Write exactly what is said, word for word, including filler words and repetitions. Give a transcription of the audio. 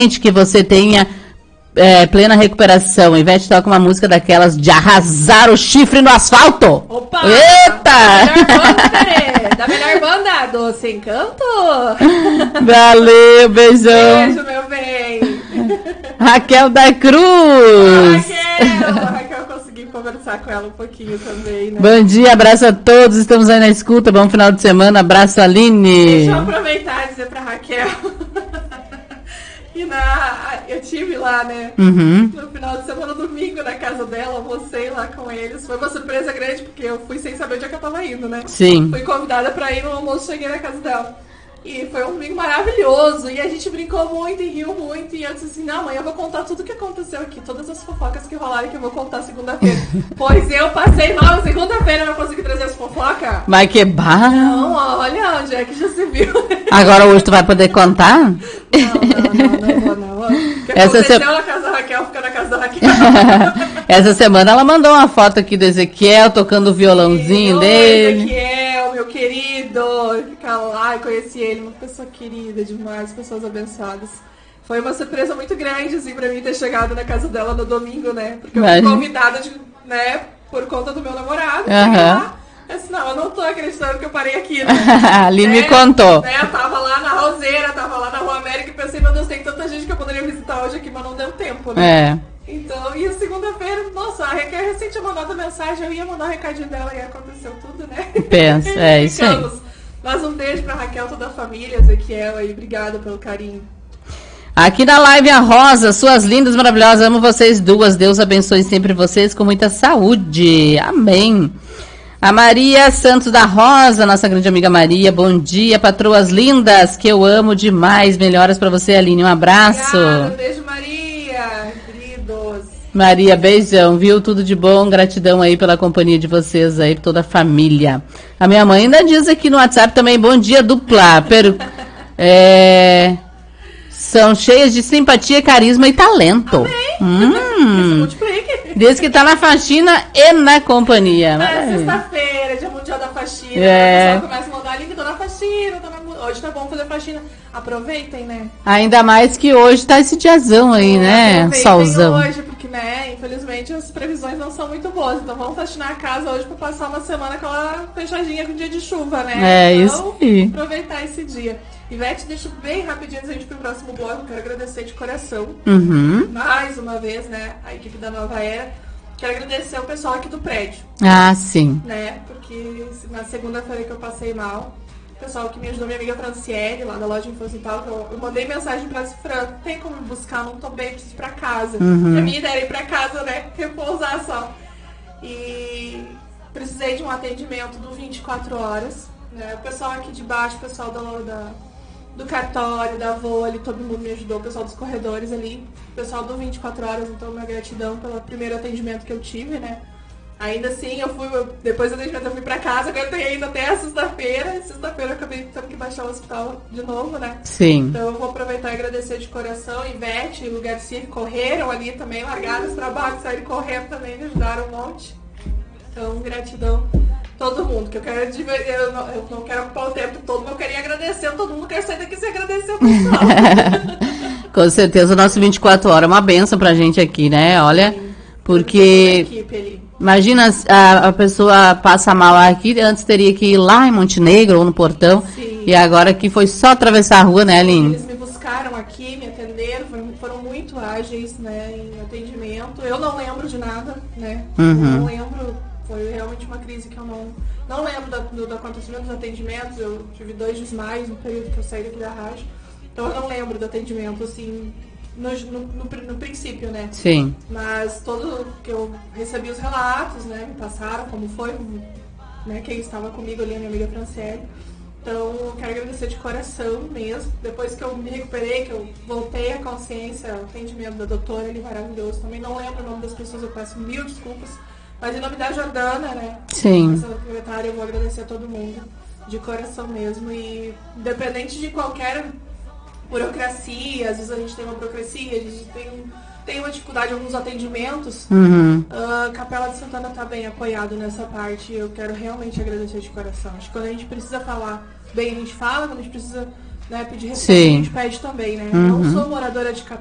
Que você tenha é, plena recuperação. Ivete toca uma música daquelas de arrasar o chifre no asfalto. Opa! Eita! Da melhor banda, Doce Encanto. Valeu, beijão. Beijo, meu bem. Raquel da Cruz. Raquel, Raquel, consegui conversar com ela um pouquinho também, né? Bom dia, abraço a todos. Estamos aí na escuta. Bom final de semana. Abraço, Aline. Deixa eu aproveitar e dizer pra Raquel. Na, eu tive lá, né, uhum. no final de semana, domingo, na casa dela, almocei lá com eles. Foi uma surpresa grande, porque eu fui sem saber onde é que eu tava indo, né? Sim. Fui convidada pra ir no almoço, cheguei na casa dela. E foi um domingo maravilhoso, e a gente brincou muito e riu muito, e eu disse assim, não, mãe, eu vou contar tudo o que aconteceu aqui, todas as fofocas que rolaram, que eu vou contar segunda-feira. Pois eu passei mal, segunda-feira eu não consegui trazer as fofocas. Mas que barra. Não, olha onde é que já se viu. Agora hoje tu vai poder contar? Não, não, não, não, não, não. O que Essa aconteceu se... na casa da Raquel, fica na casa da Raquel. Essa semana ela mandou uma foto aqui do Ezequiel tocando o violãozinho Oi, dele. Ezequiel, meu querido. Fica lá, eu conheci ele, uma pessoa querida demais, pessoas abençoadas. Foi uma surpresa muito grande, assim, pra mim ter chegado na casa dela no domingo, né? Porque eu fui convidada, de, né, por conta do meu namorado. Uhum. Lá. Eu disse, não, eu não tô acreditando que eu parei aqui, né? A Aline né? me contou. Né? Eu tava lá na Roseira, tava lá na Rua América e pensei, meu Deus, tem tanta gente que eu poderia visitar hoje aqui, mas não deu tempo, né? É. Então, e segunda-feira, nossa, a Raquel recente tinha mandado mensagem, eu ia mandar o um recadinho dela e aconteceu tudo, né? Pensa, é isso aí. Mas um beijo pra Raquel, toda a família, Ezequiel aí, obrigada pelo carinho. Aqui na live a Rosa, suas lindas, maravilhosas, amo vocês duas, Deus abençoe sempre vocês com muita saúde, amém. A Maria Santos da Rosa, nossa grande amiga Maria, bom dia, patroas lindas, que eu amo demais, melhoras pra você, Aline, um abraço. Obrigada, beijo Maria, queridos. Maria, beijão, viu? Tudo de bom, gratidão aí pela companhia de vocês aí, por toda a família. A minha mãe ainda diz aqui no WhatsApp também, bom dia dupla, per... é... são cheias de simpatia, carisma e talento. Amém. Hum. Diz que tá na faxina e na companhia. É sexta-feira, dia mundial da faxina, é. O pessoal começa a mandar link, tô na faxina, tô na... hoje tá bom fazer faxina. Aproveitem, né? Ainda mais que hoje tá esse diazão aí, oh, né? Solzão. Hoje, porque, né, infelizmente as previsões não são muito boas. Então vamos faxinar a casa hoje pra passar uma semana com aquela fechadinha com dia de chuva, né? É, então, isso aí. Aproveitar esse dia. Ivete, deixa bem rapidinho antes da gente ir pro próximo bloco. Quero agradecer de coração. Uhum. Mais uma vez, né? A equipe da Nova Era. Quero agradecer o pessoal aqui do prédio. Ah, sim. Né? Porque na segunda-feira que eu passei mal, o pessoal que me ajudou, minha amiga Franciele, lá da loja Infocintal, eu, eu mandei mensagem pra ela, Fran, tem como me buscar? Não tô bem, preciso ir pra casa. Uhum. A minha ideia era ir pra casa, né? Repousar só. E precisei de um atendimento do vinte e quatro horas. Né? O pessoal aqui de baixo, o pessoal da, da, do cartório, da Vole, todo mundo me ajudou, o pessoal dos corredores ali, o pessoal do vinte e quatro horas, então minha gratidão pelo primeiro atendimento que eu tive, né? Ainda assim, eu fui, eu, depois do atendimento eu fui pra casa, agora eu tenho ainda até a sexta-feira, e sexta-feira eu acabei tendo que baixar o hospital de novo, né? Sim. Então eu vou aproveitar e agradecer de coração, Ivete e o Garcia que correram ali também, largaram os trabalhos, saíram correndo também, me ajudaram um monte. Então, gratidão todo mundo, que eu quero eu não, eu não quero ocupar o tempo todo, mas eu queria agradecer todo mundo, quero sair daqui sem agradecer o pessoal. Com certeza o nosso vinte e quatro horas é uma benção pra gente aqui, né? Olha, sim, porque imagina a, a pessoa passa mal aqui, antes teria que ir lá em Montenegro ou no Portão, sim, e agora aqui foi só atravessar a rua, né, Aline? Eles me buscaram aqui, me atenderam, foram, foram muito ágeis, né, em atendimento. Eu não lembro de nada, né? Uhum. Eu não lembro. Foi realmente uma crise que eu não, não lembro da, do, do acontecimento dos atendimentos. Eu tive dois desmaios no período que eu saí daqui da rádio. Então eu não lembro do atendimento, assim, no, no, no, no princípio, né? Sim. Mas todo que eu recebi os relatos, né? Me passaram como foi, né? Quem estava comigo ali, a minha amiga Franciele. Então eu quero agradecer de coração mesmo. Depois que eu me recuperei, que eu voltei à consciência, o atendimento da doutora, ele é maravilhoso. Também não lembro o nome das pessoas, eu peço mil desculpas. Mas em nome da Jordana, né? Sim. Essa secretária, eu vou agradecer a todo mundo, de coração mesmo. E independente de qualquer burocracia, às vezes a gente tem uma burocracia, a gente tem, tem uma dificuldade em alguns atendimentos, uhum. a Capela de Santana está bem apoiado nessa parte. E eu quero realmente agradecer de coração. Acho que quando a gente precisa falar bem, a gente fala, quando a gente precisa, né, pedir resposta, Sim. a gente pede também, né? Uhum. Não sou moradora de